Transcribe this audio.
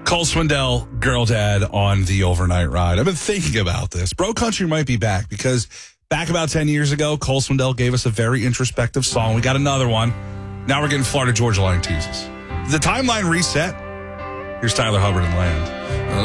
Cole Swindell, Girl Dad on the overnight ride. I've been thinking about this. Bro Country might be back because back about 10 years ago, Cole Swindell gave us a very introspective song. We got another one. Now we're getting Florida Georgia Line teases. The timeline reset. Here's Tyler Hubbard and Land.